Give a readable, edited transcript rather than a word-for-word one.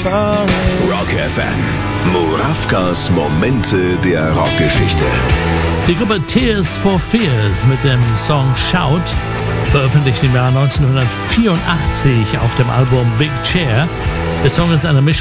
Rock FM. Murawkas Momente der Rockgeschichte. Die Gruppe Tears for Fears mit dem Song Shout, veröffentlicht im Jahr 1984 auf dem Album Big Chair. Der Song ist eine Mischung